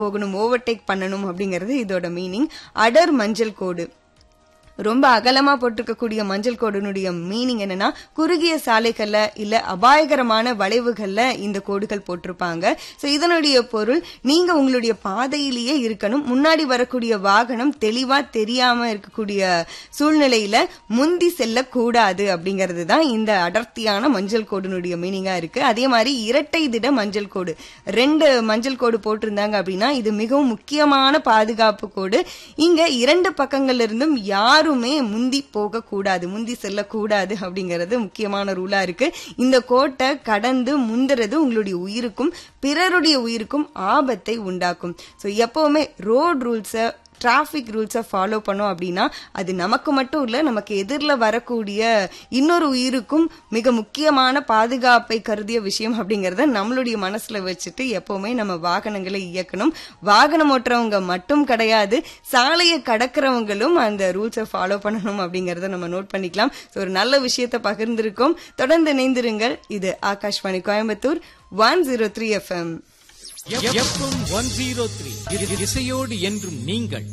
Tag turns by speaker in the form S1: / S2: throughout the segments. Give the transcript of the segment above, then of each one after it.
S1: போகணும், ஓவர்டேக் பண்ணணும் அப்படிங்கிறது இதோட மீனிங். அடர் மஞ்சள் கோடு, ரொம்ப அகலமா போட்டிருக்கக்கூடிய மஞ்சள் கோடுனுடைய மீனிங் என்னன்னா குறுகிய சாலைகள்ல இல்ல அபாயகரமான வளைவுகள்ல இந்த கோடுகள் போட்டிருப்பாங்க. சோ இதனுடைய பொருள் நீங்க உங்களுடைய பாதையிலேயே இருக்கணும், முன்னாடி வரக்கூடிய வாகனம் தெளிவா தெரியாம இருக்கக்கூடிய சூழ்நிலையில முந்தி செல்லக்கூடாது அப்படிங்கிறது தான் இந்த அடர்த்தியான மஞ்சள் கோடுனுடைய மீனிங்கா இருக்கு. அதே மாதிரி இரட்டை திட மஞ்சள் கோடு, 2 மஞ்சள் கோடு போட்டிருந்தாங்க அப்படின்னா இது மிகவும் முக்கியமான பாதுகாப்பு கோடு. இங்க 2 பக்கங்கள்ல இருந்தும் யாருமே முந்தி போக கூடாது, முந்தி செல்லக்கூடாது அப்படிங்கறது முக்கியமான ரூலா இருக்கு. இந்த கோட்டை கடந்து முந்துறது உங்களுடைய உயிருக்கும் பிறருடைய உயிருக்கும் ஆபத்தை உண்டாக்கும். சோ எப்பவுமே ரோட் ரூல்ஸ, டிராபிக் ரூல்ஸை ஃபாலோ பண்ணோம் அப்படின்னா அது நமக்கு மட்டும் இல்ல, நமக்கு எதிரில் வரக்கூடிய இன்னொரு உயிருக்கும் மிக முக்கியமான பாதுகாப்பை கருதிய விஷயம் அப்படிங்கறத நம்மளுடைய மனசுல வச்சுட்டு எப்பவுமே நம்ம வாகனங்களை இயக்கணும். வாகனம் ஓட்டுறவங்க மட்டும் கிடையாது, சாலையை கடக்கிறவங்களும் அந்த ரூல்ஸை ஃபாலோ பண்ணணும் அப்படிங்கறத நம்ம நோட் பண்ணிக்கலாம். ஒரு நல்ல விஷயத்தை பகிர்ந்திருக்கோம். தொடர்ந்து இணைந்திருங்கள். இது ஆகாஷ்வாணி கோயம்புத்தூர் 103 FM.
S2: FM 103 இசையோடு என்றும் நீங்கள்.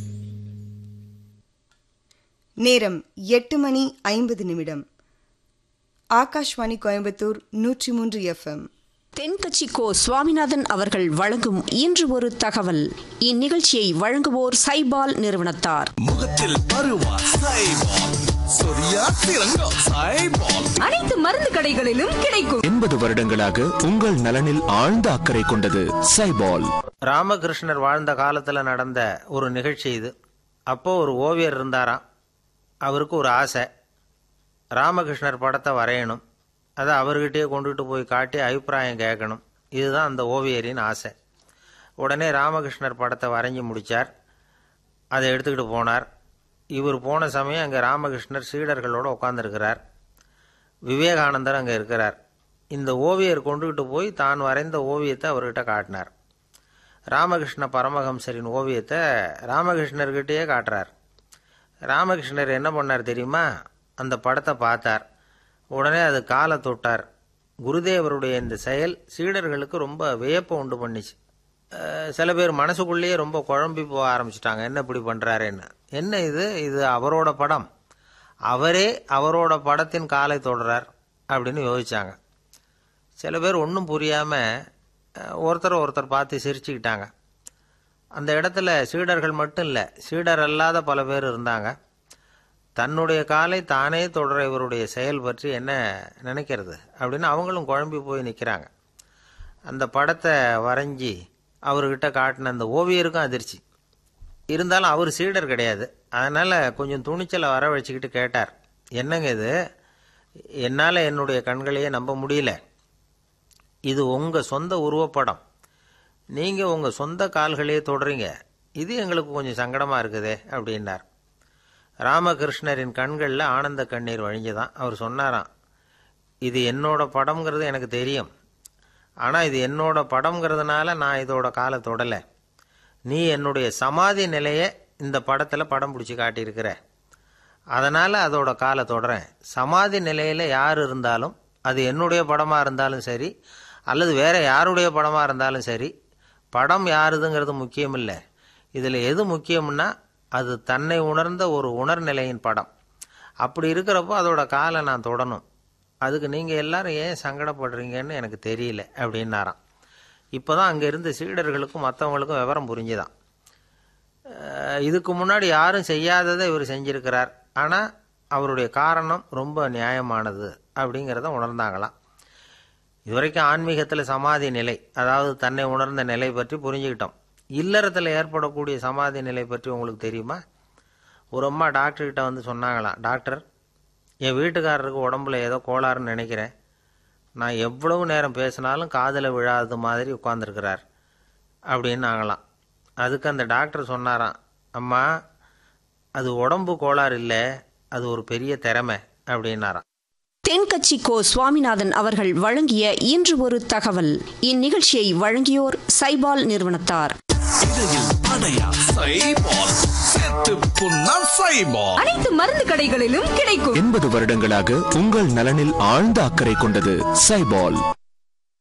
S1: நேரம் 8:50. ஆகாஷ்வாணி கோயம்புத்தூர் 103 FM.
S3: தென்கட்சி கோ சுவாமிநாதன் அவர்கள் வழங்கும் இன்று ஒரு தகவல். இந்நிகழ்ச்சியை வழங்குவோர் சைபால் நிறுவனத்தார்.
S4: முகத்தில் பருவா சைபால், சொரியா திரங்கா சைபால்,
S5: அனைத்து மருந்து கடைகளிலும் கிடைக்கும்.
S6: 80 வருடங்களாக உங்கள் நலனில் ஆழ்ந்த அக்கறை கொண்டது சைபால்.
S7: ராமகிருஷ்ணர் வாழ்ந்த காலத்துல நடந்த ஒரு நிகழ்ச்சி இது. அப்போ ஒரு ஓவியர் இருந்தாராம். அவருக்கு ஒரு ஆசை, ராமகிருஷ்ணர் படத்தை வரையணும், அதை அவர்கிட்டயே கொண்டுட்டு போய் காட்டி அபிப்பிராயம் கேட்கணும். இதுதான் அந்த ஓவியரின் ஆசை. உடனே ராமகிருஷ்ணர் படத்தை வரைஞ்சி முடித்தார். அதை எடுத்துக்கிட்டு போனார். இவர் போன சமயம் அங்கே ராமகிருஷ்ணர் சீடர்களோடு உட்காந்துருக்கிறார். விவேகானந்தர் அங்கே இருக்கிறார். இந்த ஓவியர் கொண்டுகிட்டு போய் தான் வரைந்த ஓவியத்தை அவர்கிட்ட காட்டினார். ராமகிருஷ்ண பரமஹம்சரின் ஓவியத்தை ராமகிருஷ்ணர்கிட்டயே காட்டுறார். ராமகிருஷ்ணர் என்ன பண்ணார் தெரியுமா? அந்த படத்தை பார்த்தார். உடனே அது காலை தொட்டார். குருதேவருடைய இந்த செயல் சீடர்களுக்கு ரொம்ப வியப்பை உண்டு பண்ணிச்சு. சில பேர் மனசுக்குள்ளேயே ரொம்ப குழம்பி போக ஆரம்பிச்சிட்டாங்க, என்ன இப்படி பண்ணுறாருன்னு. என்ன இது அவரோட படம், அவரே அவரோட படத்தின் காலை தொடுறார் அப்படின்னு யோசிச்சாங்க. சில பேர் ஒன்றும் புரியாமல் ஒருத்தர் பார்த்து சிரிச்சுக்கிட்டாங்க. அந்த இடத்துல சீடர்கள் மட்டும் இல்லை, சீடர் அல்லாத பல பேர் இருந்தாங்க. தன்னுடைய காலை தானே தொடர இவருடைய செயல் பற்றி என்ன நினைக்கிறது அப்படின்னு அவங்களும் குழம்பி போய் நிற்கிறாங்க. அந்த படத்தை வரைஞ்சி அவர்கிட்ட காட்டின அந்த ஓவியருக்கும் அதிர்ச்சி. இருந்தாலும் அவர் சீடர் கிடையாது, அதனால் கொஞ்சம் துணிச்சலை வர வச்சுக்கிட்டு கேட்டார், என்னங்க இது, என்னால் என்னுடைய கண்களையே நம்ப முடியல, இது உங்கள் சொந்த உருவப்படம், நீங்கள் உங்கள் சொந்த கால்களையே தொடுறீங்க, இது எங்களுக்கு கொஞ்சம் சங்கடமாக இருக்குதே அப்படின்னார். ராமகிருஷ்ணரின் கண்களில் ஆனந்த கண்ணீர் வழிஞ்சுதான். அவர் சொன்னாராம், இது என்னோட படம்ங்கிறது எனக்கு தெரியும், ஆனால் இது என்னோட படம்ங்கிறதுனால நான் இதோட காலை தொடலை. நீ என்னுடைய சமாதி நிலையை இந்த படத்தில் படம் பிடிச்சி காட்டியிருக்கிற, அதனால் அதோட காலை தொடறேன். சமாதி நிலையில் யார் இருந்தாலும், அது என்னுடைய படமாக இருந்தாலும் சரி அல்லது வேற யாருடைய படமாக இருந்தாலும் சரி, படம் யாருதுங்கிறது முக்கியம் இல்லை. இதில் எது முக்கியம்னா அது தன்னை உணர்ந்த ஒரு உணர்நிலையின் படம். அப்படி இருக்கிறப்போ அதோட காலை நான் தொடணும். அதுக்கு நீங்கள் எல்லாரும் ஏன் சங்கடப்படுறீங்கன்னு எனக்கு தெரியல அப்படின்னாராம். இப்போ தான் அங்கே இருந்த சீடர்களுக்கும் மற்றவங்களுக்கும் விவரம் புரிஞ்சுதான். இதுக்கு முன்னாடி யாரும் செய்யாததை இவர் செஞ்சிருக்கிறார், ஆனால் அவருடைய காரணம் ரொம்ப நியாயமானது அப்படிங்கிறத உணர்ந்தாங்களாம். இதுவரைக்கும் ஆன்மீகத்தில் சமாதி நிலை, அதாவது தன்னை உணர்ந்த நிலை பற்றி புரிஞ்சுக்கிட்டோம். இல்லறத்தில் ஏற்படக்கூடிய சமாதி நிலை பற்றி உங்களுக்கு தெரியுமா? ஒரு அம்மா டாக்டர்கிட்ட வந்து சொன்னாங்களாம், டாக்டர், என் வீட்டுக்காரருக்கு உடம்புல ஏதோ கோளாறுன்னு நினைக்கிறேன், நான் எவ்வளவு நேரம் பேசினாலும் காதில் விழாதது மாதிரி உட்கார்ந்துருக்கிறார் அப்படின்னாங்களாம். அதுக்கு அந்த டாக்டர் சொன்னாராம், அம்மா, அது உடம்பு கோளாறு இல்லை, அது ஒரு பெரிய திறமை அப்படின்னாராம்.
S3: தென்கட்சி கோ சுவாமிநாதன் அவர்கள் வழங்கிய இன்று ஒரு தகவல். இந்நிகழ்ச்சியை வழங்கியோர் சைபால் நிறுவனத்தார்.
S5: அனைத்து மருந்து கடைகளிலும் கிடைக்கும்.
S6: 80 வருடங்களாக உங்கள் நலனில் ஆழ்ந்த அக்கறை கொண்டது சைபால்.